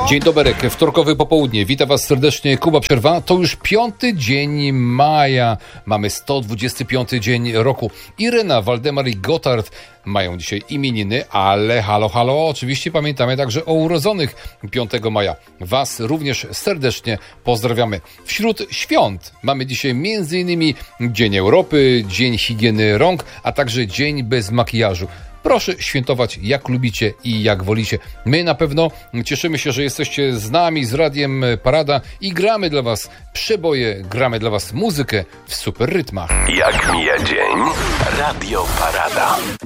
Dzień dobry, wtorkowy popołudnie. Witam Was serdecznie, Kuba Przerwa. To już 5. dzień maja. Mamy 125 dzień roku. Irena, Waldemar i Gotthard mają dzisiaj imieniny, ale halo, oczywiście pamiętamy także o urodzonych 5 maja. Was również serdecznie pozdrawiamy. Wśród świąt mamy dzisiaj m.in. Dzień Europy, Dzień Higieny Rąk, a także Dzień bez makijażu. Proszę świętować jak lubicie i jak wolicie. My na pewno cieszymy się, że jesteście z nami, z Radiem Parada i gramy dla Was przeboje, gramy dla Was muzykę w super rytmach. Jak mija dzień? Radio Parada.